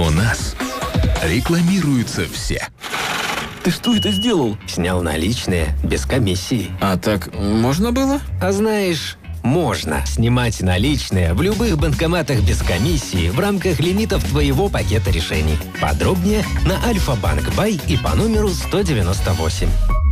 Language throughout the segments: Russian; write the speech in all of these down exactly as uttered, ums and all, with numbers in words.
У нас рекламируются все. Ты что это сделал? Снял наличные, без комиссии. А так можно было? А знаешь, можно снимать наличные в любых банкоматах без комиссии в рамках лимитов твоего пакета решений. Подробнее на Альфа-Банк Бай и по номеру сто девяносто восемь.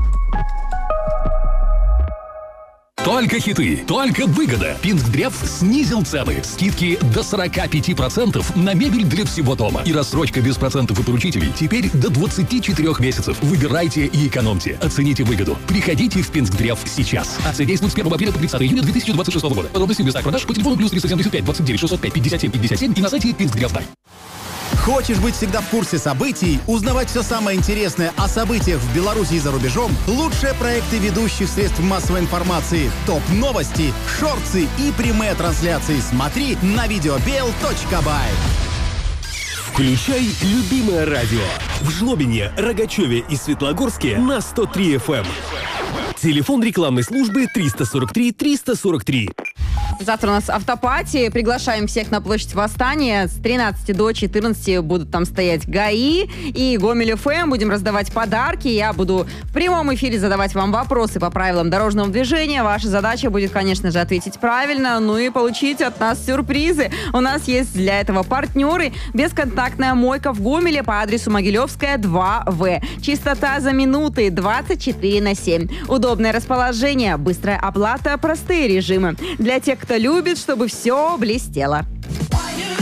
Только хиты, только выгода. Пинсдрев снизил цены. Скидки до сорок пять процентов на мебель для всего дома. И рассрочка без процентов и поручителей теперь до двадцати четырёх месяцев. Выбирайте и экономьте. Оцените выгоду. Приходите в Пинсдрев сейчас. Акция действует с первого апреля по тридцатое июня две тысячи двадцать шестого года. Подробности в местах продаж по телефону плюс триста семьдесят пять двадцать девять шестьсот пять пятьдесят семь пятьдесят семь и на сайте Пинсдрев. Хочешь быть всегда в курсе событий, узнавать все самое интересное о событиях в Беларуси и за рубежом? Лучшие проекты ведущих средств массовой информации, топ-новости, шорты и прямые трансляции смотри на видеобел точка бай. Включай любимое радио. В Жлобине, Рогачеве и Светлогорске на сто три эф эм. Телефон рекламной службы триста сорок три триста сорок три. Завтра у нас автопати. Приглашаем всех на площадь Восстания. С тринадцати до четырнадцати будут там стоять ГАИ и Гомель эф эм. Будем раздавать подарки. Я буду в прямом эфире задавать вам вопросы по правилам дорожного движения. Ваша задача будет, конечно же, ответить правильно, ну и получить от нас сюрпризы. У нас есть для этого партнеры. Бесконтактная мойка в Гомеле по адресу Могилевская, два вэ. Чистота за минуты, двадцать четыре на семь. Удобное расположение, быстрая оплата, простые режимы. Для тех, кто любит, чтобы все блестело.